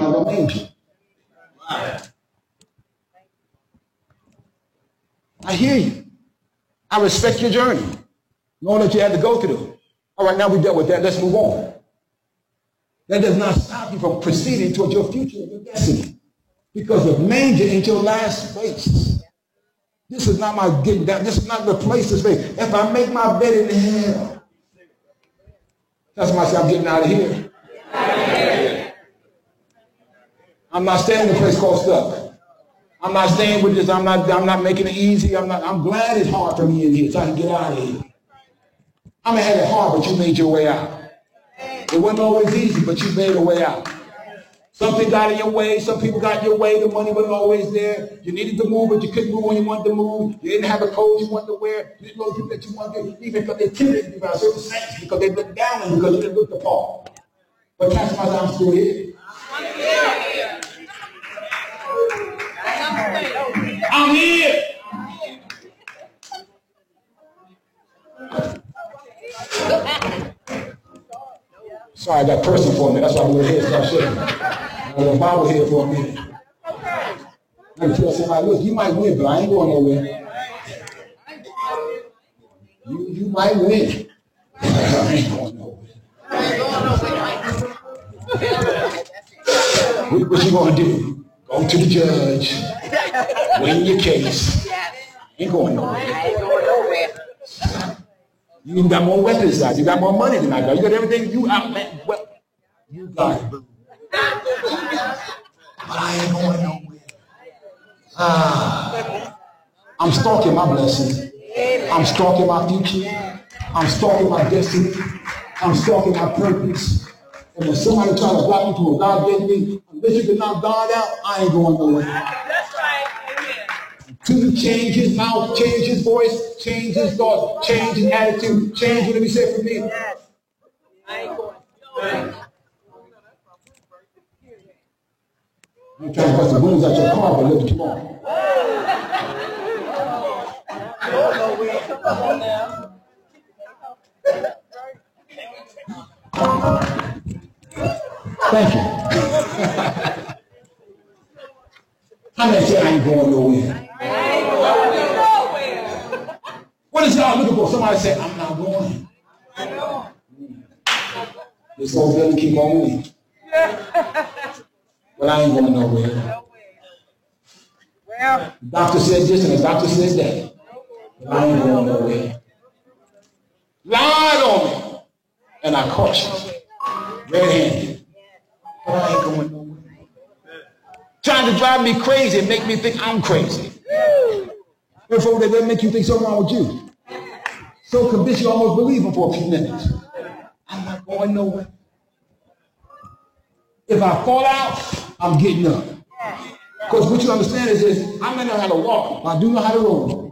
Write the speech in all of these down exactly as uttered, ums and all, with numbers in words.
of an angel. I hear you. I respect your journey. Knowing that you had to go through. All right, now we dealt with that. Let's move on. That does not stop you from proceeding towards your future and your destiny. Because the manger ain't your last place. This is not my getting down. This is not the place to stay. If I make my bed in hell, that's why I say I'm getting out of here. I'm not staying in a place called stuck. I'm not staying with this. I'm not, I'm not making it easy. I'm not, I'm glad it's hard for me in here so I can get out of here. I may have it hard, but you made your way out. It wasn't always easy, but you made a way out. Something got in your way. Some people got in your way. The money wasn't always there. You needed to move, but you couldn't move when you wanted to move. You didn't have a clothes you wanted to wear. You didn't know the people that you wanted to, even because they intimidated you by certain saints, because they looked down on you because you didn't look the part. But that's why I'm still here. I'm here. Sorry, I got personal for a minute. That's why I'm going to head start shaking. I got a Bible here for a minute. I can tell somebody, look, you might win, but I ain't going nowhere. You, you might win. I ain't going nowhere. What, what you going to do? Go to the judge. Win your case. Ain't going nowhere. You got more weapons out. You got more money than I got. You got everything. You out, man. Well, you got it. But I ain't going nowhere. Ah, I'm stalking my blessings. I'm stalking my future. I'm stalking my destiny. I'm stalking my purpose. And when somebody tries to block me from what God gave me, unless you can knock God out, I ain't going nowhere. That's right. To change his mouth, change his voice, change his thoughts, change his attitude, change what he said for me. I ain't going. I'm trying to bust the windows out your car, but look at tomorrow. Come on now. Thank you. How many say I ain't going nowhere? What is y'all looking for? Somebody say, I'm not going. This whole building keep on moving. But I ain't going nowhere. Well, the doctor said this and the doctor said that. But I ain't going nowhere. Lied on me. And I caught you. Red-handed. But I ain't going nowhere. Trying to drive me crazy and make me think I'm crazy. Therefore, they make you think something wrong with you. So convinced you almost believe him for a few minutes. I'm not going nowhere. If I fall out, I'm getting up. Because what you understand is this, I may know how to walk, but I do know how to roll.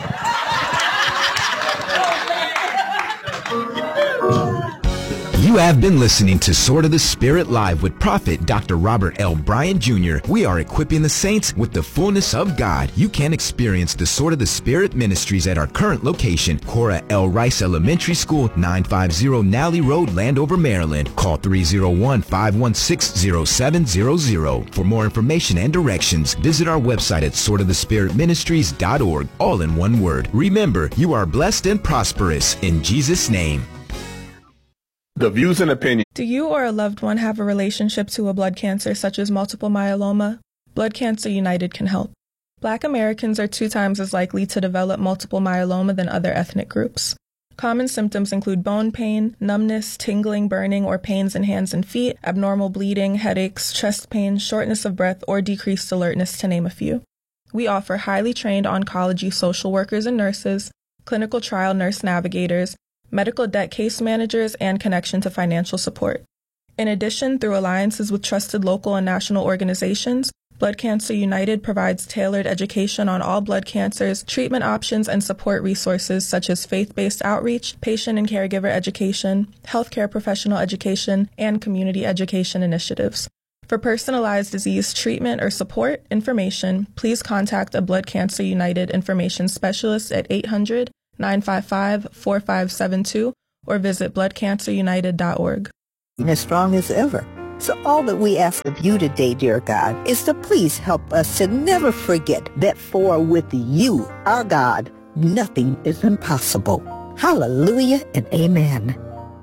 You have been listening to Sword of the Spirit Live with Prophet Doctor Robert L. Bryant Junior We are equipping the saints with the fullness of God. You can experience the Sword of the Spirit ministries at our current location, Cora L. Rice Elementary School, nine fifty Nally Road, Landover, Maryland. Call three oh one, five one six, oh seven zero zero. For more information and directions, visit our website at sword of the spirit ministries dot org, all in one word. Remember, you are blessed and prosperous in Jesus' name. The views and opinions. Do you or a loved one have a relationship to a blood cancer such as multiple myeloma? Blood Cancer United can help. Black Americans are two times as likely to develop multiple myeloma than other ethnic groups. Common symptoms include bone pain, numbness, tingling, burning, or pains in hands and feet, abnormal bleeding, headaches, chest pain, shortness of breath, or decreased alertness, to name a few. We offer highly trained oncology social workers and nurses, clinical trial nurse navigators, medical debt case managers, and connection to financial support. In addition, through alliances with trusted local and national organizations, Blood Cancer United provides tailored education on all blood cancers, treatment options, and support resources such as faith-based outreach, patient and caregiver education, healthcare professional education, and community education initiatives. For personalized disease treatment or support information, please contact a Blood Cancer United information specialist at eight hundred, nine five five, four five seven two or visit blood cancer united dot org. As strong as ever. So all that we ask of you today, dear God, is to please help us to never forget that for with you, our God, nothing is impossible. Hallelujah and amen.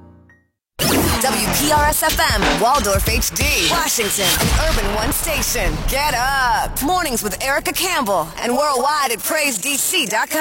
W P R S F M, Waldorf H D, Washington, an Urban One station. Get up. Mornings with Erica Campbell and worldwide at praise d c dot com.